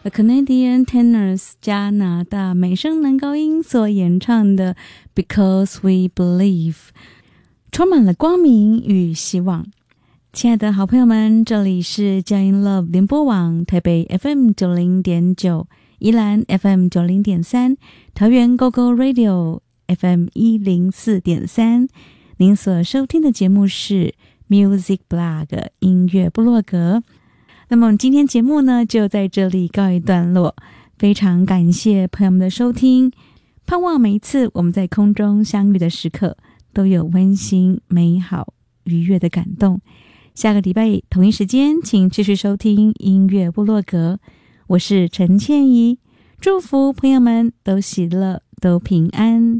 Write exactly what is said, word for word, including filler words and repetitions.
The Canadian Tenors 加拿大美声男高音所演唱的 Because We Believe， 充满了光明与希望。亲爱的好朋友们，这里是佳音 Love 联播网台北 F M 九十点九， 宜兰 F M 九十点三， 桃园 Go Go Radio F M 一零四点三。 您所收听的节目是 Music Blog 音乐部落格。那么我们今天节目呢就在这里告一段落，非常感谢朋友们的收听，盼望每一次我们在空中相遇的时刻都有温馨美好愉悦的感动。下个礼拜同一时间请继续收听音乐部落格，我是陈倩怡，祝福朋友们都喜乐都平安。